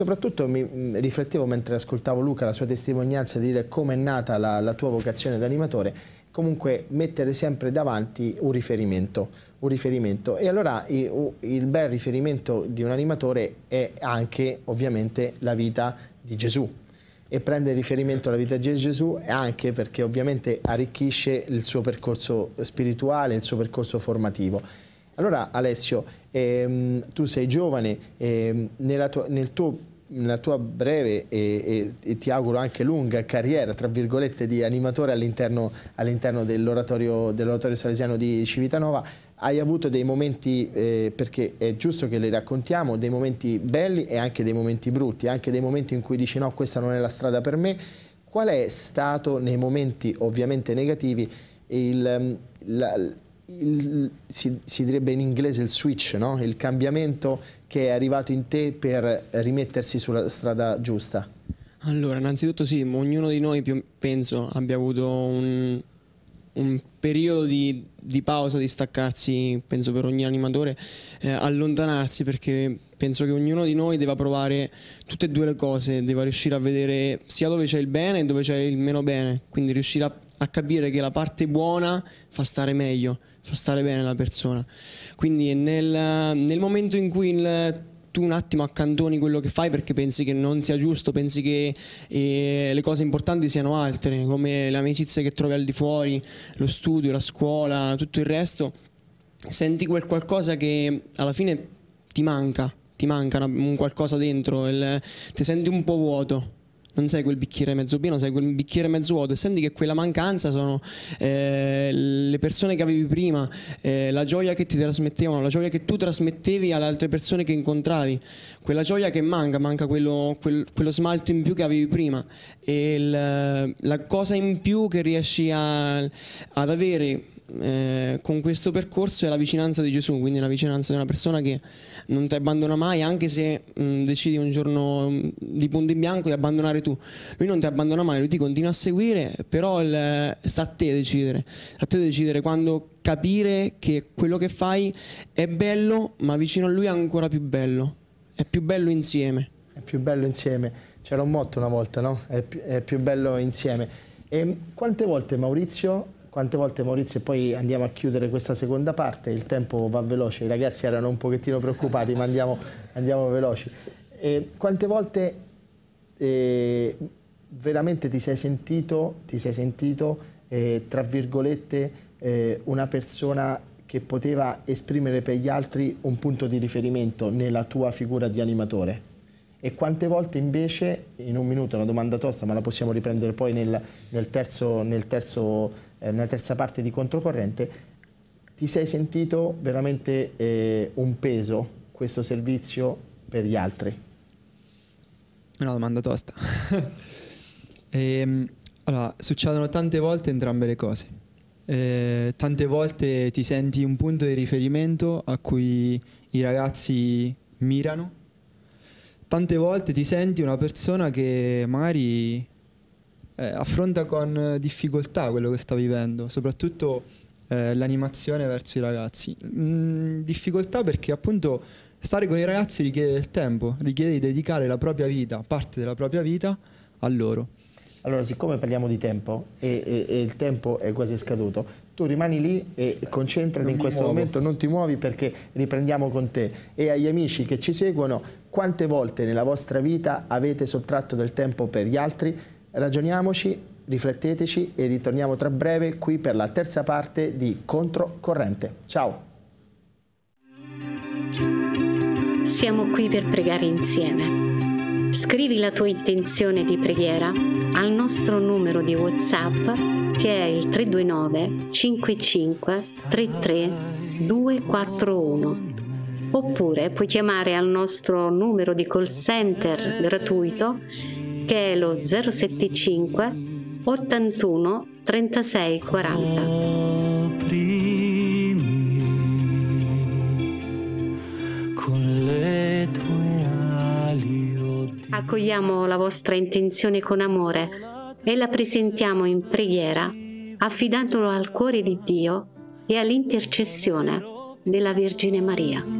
Soprattutto riflettevo mentre ascoltavo Luca, la sua testimonianza, di dire come è nata la tua vocazione da animatore, comunque mettere sempre davanti un riferimento. E allora il bel riferimento di un animatore è anche ovviamente la vita di Gesù, e prendere riferimento alla vita di Gesù anche perché ovviamente arricchisce il suo percorso spirituale, il suo percorso formativo. Allora Alessio, tu sei giovane, nella tua breve e ti auguro anche lunga carriera, tra virgolette, di animatore all'interno dell'oratorio salesiano di Civitanova, hai avuto dei momenti, perché è giusto che li raccontiamo, dei momenti belli e anche dei momenti brutti, anche dei momenti in cui dici no, questa non è la strada per me. Qual è stato, nei momenti ovviamente negativi, si direbbe in inglese il switch, no? Il cambiamento che è arrivato in te per rimettersi sulla strada giusta? Allora, innanzitutto sì, ognuno di noi penso abbia avuto un periodo di pausa, di staccarsi, penso per ogni animatore, allontanarsi, perché penso che ognuno di noi deve provare tutte e due le cose, deve riuscire a vedere sia dove c'è il bene e dove c'è il meno bene, quindi riuscire a capire che la parte buona fa stare meglio, fa stare bene la persona. Quindi nel momento in cui tu un attimo accantoni quello che fai perché pensi che non sia giusto, pensi che le cose importanti siano altre, come le amicizie che trovi al di fuori, lo studio, la scuola, tutto il resto, senti quel qualcosa che alla fine ti manca un qualcosa dentro, ti senti un po' vuoto. Non sei quel bicchiere mezzo pieno, sei quel bicchiere mezzo vuoto, e senti che quella mancanza sono le persone che avevi prima, la gioia che ti trasmettevano, la gioia che tu trasmettevi alle altre persone che incontravi, quella gioia che manca quello smalto in più che avevi prima, e la cosa in più che riesci ad avere con questo percorso è la vicinanza di Gesù, quindi la vicinanza di una persona che non ti abbandona mai, anche se decidi un giorno di punto in bianco di abbandonare tu. Lui non ti abbandona mai, lui ti continua a seguire, però sta a te decidere quando capire che quello che fai è bello, ma vicino a lui è ancora più bello, è più bello insieme. È più bello insieme, c'era un motto una volta, no? È più bello insieme. E quante volte Maurizio, e poi andiamo a chiudere questa seconda parte, il tempo va veloce, i ragazzi erano un pochettino preoccupati, ma andiamo veloci. Quante volte veramente ti sei sentito, tra virgolette, una persona che poteva esprimere per gli altri un punto di riferimento nella tua figura di animatore? E quante volte invece, in un minuto, una domanda tosta, ma la possiamo riprendere poi nella terza parte di Controcorrente, ti sei sentito veramente un peso, questo servizio per gli altri? Una domanda tosta. Allora, succedono tante volte entrambe le cose. Tante volte ti senti un punto di riferimento a cui i ragazzi mirano. Tante volte ti senti una persona che magari affronta con difficoltà quello che sta vivendo, soprattutto l'animazione verso i ragazzi. Difficoltà perché appunto stare con i ragazzi richiede del tempo, richiede di dedicare la propria vita, parte della propria vita a loro. Allora, siccome parliamo di tempo e il tempo è quasi scaduto, tu rimani lì e concentrati in questo momento, non ti muovi perché riprendiamo con te. E agli amici che ci seguono, quante volte nella vostra vita avete sottratto del tempo per gli altri? Ragioniamoci, rifletteteci e ritorniamo tra breve qui per la terza parte di Controcorrente. Ciao! Siamo qui per pregare insieme. Scrivi la tua intenzione di preghiera al nostro numero di WhatsApp, che è il 329 55 33 241. Oppure puoi chiamare al nostro numero di call center gratuito, che è lo 075 81 36 40. Accogliamo la vostra intenzione con amore e la presentiamo in preghiera, affidandolo al cuore di Dio e all'intercessione della Vergine Maria.